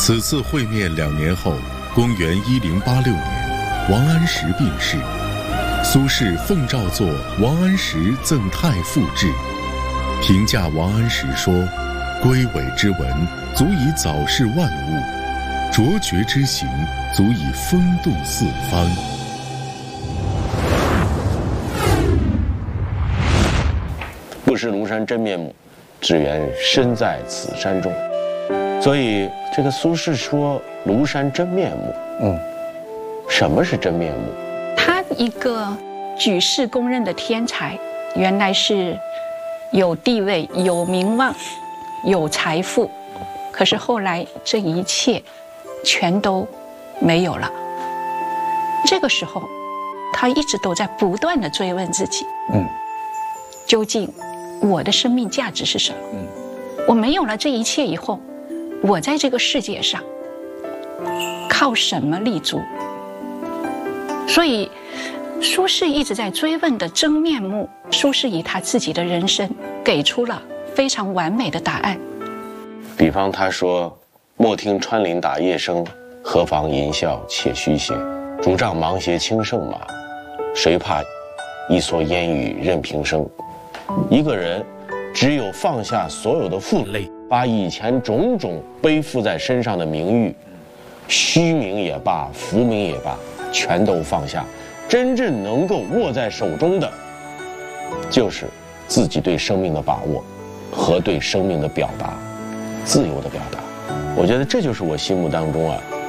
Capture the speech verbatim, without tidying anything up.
此次会面两年后，公元一零八六年，王安石病逝，苏轼奉诏作《王安石赠太傅志》，评价王安石说：“归伟之文，足以早逝万物；卓绝之行，足以风度四方。” 不识庐山真面目，只缘身在此山中。所以，这个苏轼说庐山真面目，嗯，什么是真面目？ 他一个举世公认的天才，原来是有地位、有名望、有财富，可是后来这一切全都没有了。这个时候，他一直都在不断地追问自己，嗯，究竟我的生命价值是什么？嗯，我没有了这一切以后，我在这个世界上靠什么立足？所以苏轼一直在追问的真面目，苏轼以他自己的人生给出了非常完美的答案。 比方他说：“莫听穿林打叶声，何妨吟啸且虚闲。竹杖芒鞋轻胜马，谁怕一蓑烟雨任平生。”一个人只有放下所有的负累，把以前种种背负在身上的名誉、虚名也罢、浮名也罢，全都放下，真正能够握在手中的，就是自己对生命的把握和对生命的表达，自由的表达。我觉得这就是我心目当中啊